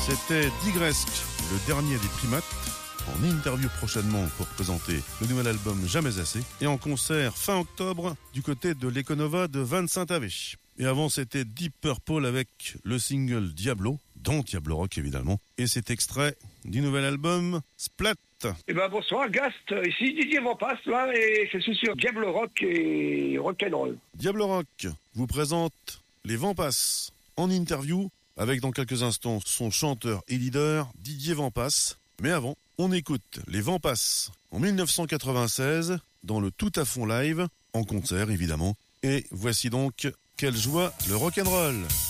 C'était Digresque, le dernier des primates, en interview prochainement pour présenter le nouvel album Jamais Assez, et en concert fin octobre du côté de l'Econova de Vannes-Saint-Avé. Et avant, c'était Deep Purple avec le single Diablo, dont Diablo Rock évidemment, et cet extrait du nouvel album Splat. Eh ben bonsoir Gast, ici Didier Vampas là, et je suis sur Diablo Rock et Rock'n'Roll. Diablo Rock vous présente les Vampas en interview avec dans quelques instants son chanteur et leader Didier Vampas. Mais avant, on écoute les Vampas en 1996 dans le Tout à fond live, en concert évidemment. Et voici donc Quelle joie le rock'n'roll.